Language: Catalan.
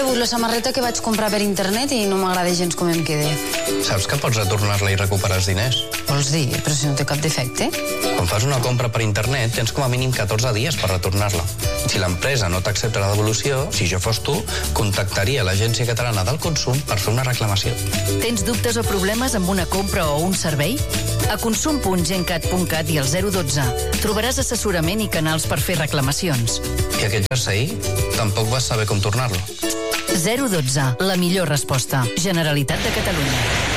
rebut la samarreta que vaig comprar per internet i no m'agrada gens com em queda. Saps que pots retornar-la i recuperar els diners? Vols dir? Però si no té cap defecte. Quan fas una compra per internet, tens com a mínim 14 dies per retornar-la. Si l'empresa no t'accepta la devolució, si jo fos tu, contactaria l'Agència Catalana del Consum per fer una reclamació. Tens dubtes o problemes amb una compra o un servei? A consum.gencat.cat i al 012 trobaràs assessorament i canals per fer reclamacions. I aquest jersei? Tampoc vas saber com tornar-lo. 012, la millor resposta. Generalitat de Catalunya.